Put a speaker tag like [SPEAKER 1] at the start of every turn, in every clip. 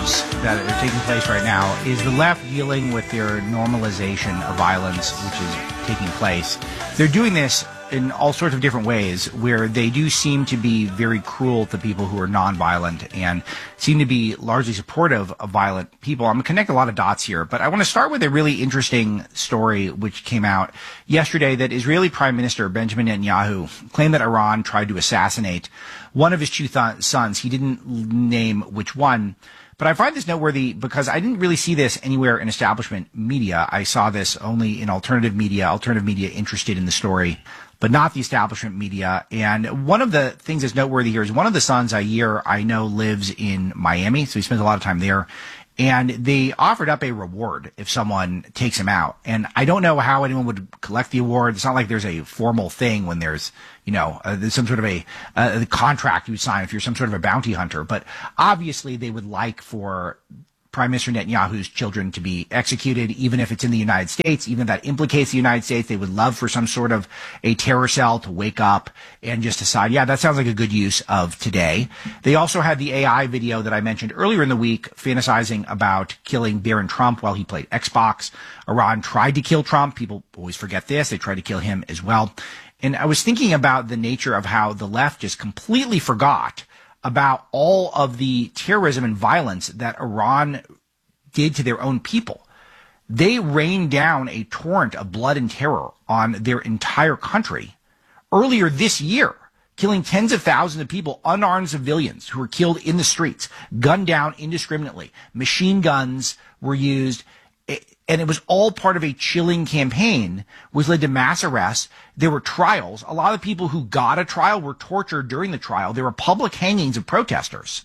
[SPEAKER 1] moves that are taking place right now is the left dealing with their normalization of violence, which is taking place. They're doing this in all sorts of different ways, where they do seem to be very cruel to people who are nonviolent and seem to be largely supportive of violent people. I'm going to connect a lot of dots here, but I want to start with a really interesting story which came out yesterday that Israeli Prime Minister Benjamin Netanyahu claimed that Iran tried to assassinate one of his two sons. He didn't name which one. But I find this noteworthy because I didn't really see this anywhere in establishment media. I saw this only in alternative media interested in the story, but not the establishment media. And one of the things that's noteworthy here is one of the sons I know lives in Miami, so he spends a lot of time there. And they offered up a reward if someone takes him out. And I don't know how anyone would collect the award. It's not like there's a formal thing when there's, there's some sort of a contract you would sign if you're some sort of a bounty hunter. But obviously they would like for Prime Minister Netanyahu's children to be executed, even if it's in the United States, even if that implicates the United States. They would love for some sort of a terror cell to wake up and just decide, yeah, that sounds like a good use of today. They also had the AI video that I mentioned earlier in the week, fantasizing about killing Barron Trump while he played Xbox. Iran tried to kill Trump. People always forget this. They tried to kill him as well. And I was thinking about the nature of how the left just completely forgot about all of the terrorism and violence that Iran did to their own people. They rained down a torrent of blood and terror on their entire country earlier this year, killing tens of thousands of people, unarmed civilians who were killed in the streets, gunned down indiscriminately. Machine guns were used, and it was all part of a chilling campaign, which led to mass arrests. There were trials. A lot of people who got a trial were tortured during the trial. There were public hangings of protesters.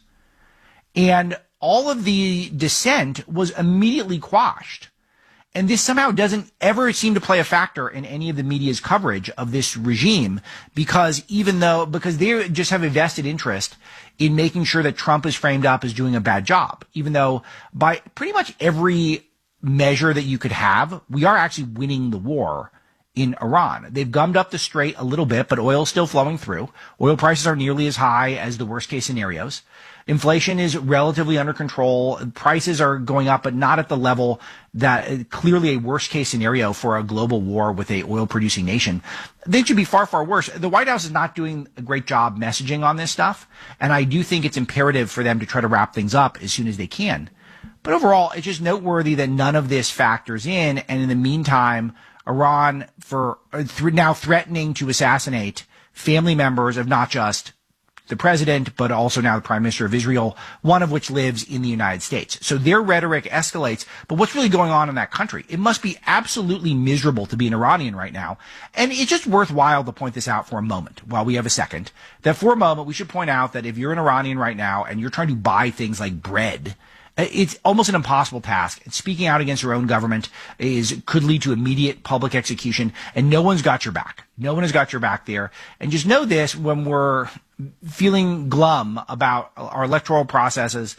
[SPEAKER 1] And all of the dissent was immediately quashed. And this somehow doesn't ever seem to play a factor in any of the media's coverage of this regime, because they just have a vested interest in making sure that Trump is framed up as doing a bad job, even though by pretty much every measure that you could have, we are actually winning the war in Iran. They've gummed up the strait a little bit, but oil's still flowing through. Oil prices are nearly as high as the worst case scenarios. Inflation is relatively under control. Prices are going up, but not at the level that clearly a worst case scenario for a global war with a oil producing nation. They should be far, far worse. The White House is not doing a great job messaging on this stuff. And I do think it's imperative for them to try to wrap things up as soon as they can. But overall, it's just noteworthy that none of this factors in. And in the meantime, Iran now threatening to assassinate family members of not just the president, but also now the prime minister of Israel, one of which lives in the United States. So their rhetoric escalates. But what's really going on in that country? It must be absolutely miserable to be an Iranian right now. And it's just worthwhile to point this out for a moment, while we have a second, that for a moment, we should point out that if you're an Iranian right now and you're trying to buy things like bread, it's almost an impossible task. Speaking out against your own government could lead to immediate public execution, and no one's got your back. No one has got your back there. And just know this, when we're feeling glum about our electoral processes,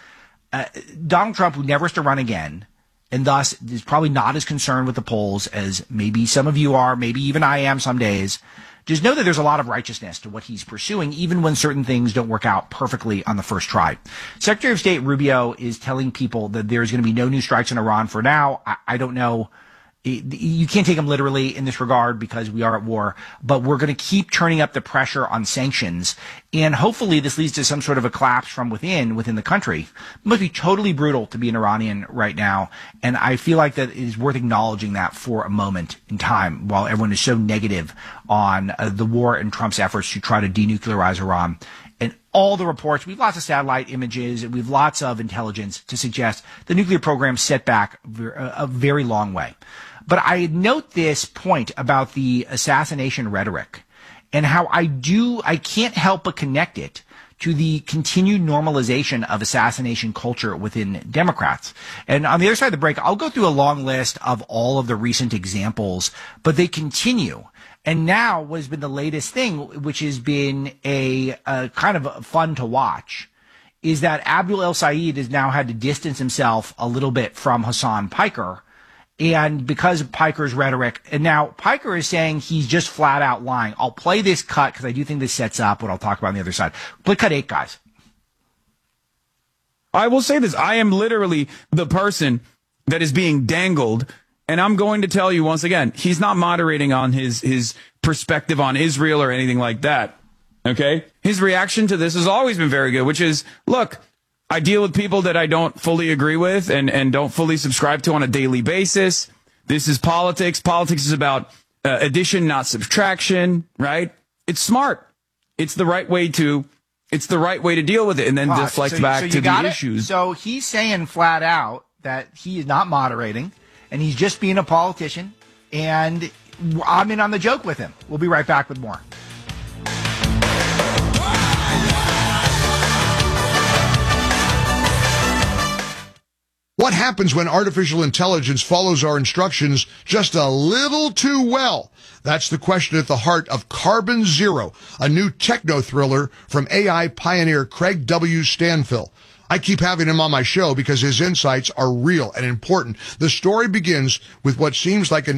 [SPEAKER 1] Donald Trump, who never has to run again, and thus is probably not as concerned with the polls as maybe some of you are, maybe even I am some days, just know that there's a lot of righteousness to what he's pursuing, even when certain things don't work out perfectly on the first try. Secretary of State Rubio is telling people that there's going to be no new strikes in Iran for now. I don't know. You can't take him literally in this regard because we are at war, but we're going to keep turning up the pressure on sanctions. And hopefully this leads to some sort of a collapse from within the country. It must be totally brutal to be an Iranian right now. And I feel like that it is worth acknowledging that for a moment in time while everyone is so negative on the war and Trump's efforts to try to denuclearize Iran. And all the reports, we have lots of satellite images, we have lots of intelligence to suggest the nuclear program set back a very long way. But I note this point about the assassination rhetoric and how I can't help but connect it to the continued normalization of assassination culture within Democrats. And on the other side of the break, I'll go through a long list of all of the recent examples, but they continue. And now what has been the latest thing, which has been a kind of fun to watch, is that Abdul El Sayed has now had to distance himself a little bit from Hassan Piker. And because of Piker's rhetoric, and now Piker is saying he's just flat out lying. I'll play this cut because I do think this sets up what I'll talk about on the other side. Play cut 8, guys.
[SPEAKER 2] I will say this. I am literally the person that is being dangled. And I'm going to tell you once again, he's not moderating on his perspective on Israel or anything like that. Okay? His reaction to this has always been very good, which is, look, I deal with people that I don't fully agree with and don't fully subscribe to on a daily basis. This is politics. Politics is about addition, not subtraction, right? It's smart. It's the right way to deal with it, and then deflect back to the issues.
[SPEAKER 1] So he's saying flat out that he is not moderating, and he's just being a politician, and I'm in on the joke with him. We'll be right back with more.
[SPEAKER 3] What happens when artificial intelligence follows our instructions just a little too well? That's the question at the heart of Carbon Zero, a new techno-thriller from AI pioneer Craig W. Stanfill. I keep having him on my show because his insights are real and important. The story begins with what seems like an